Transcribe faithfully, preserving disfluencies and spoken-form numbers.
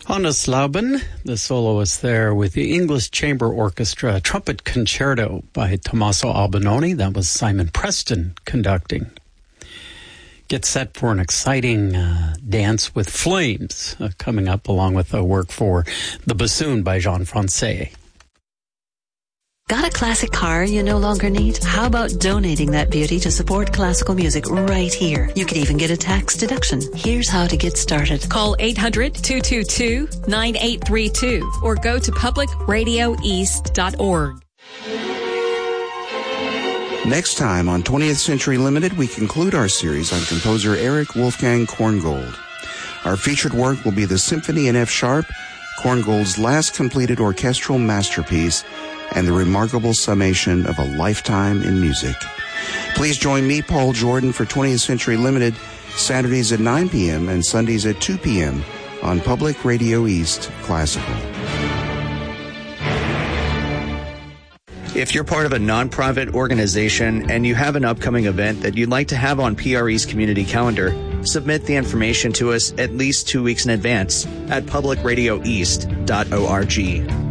Hannes Lauben, the soloist there with the English Chamber Orchestra, Trumpet Concerto by Tommaso Albinoni. That was Simon Preston conducting. Get set for an exciting uh, dance with flames uh, coming up, along with a work for The Bassoon by Jean Francais. Got a classic car you no longer need? How about donating that beauty to support classical music right here? You could even get a tax deduction. Here's how to get started. Call eight hundred, two two two, nine eight three two or go to public radio east dot org. Next time on twentieth Century Limited, we conclude our series on composer Erich Wolfgang Korngold. Our featured work will be the Symphony in F Sharp, Korngold's last completed orchestral masterpiece, and the remarkable summation of a lifetime in music. Please join me, Paul Jordan, for twentieth Century Limited, Saturdays at nine p.m. and Sundays at two p.m. on Public Radio East Classical. If you're part of a nonprofit organization and you have an upcoming event that you'd like to have on P R E's community calendar, submit the information to us at least two weeks in advance at public radio east dot org.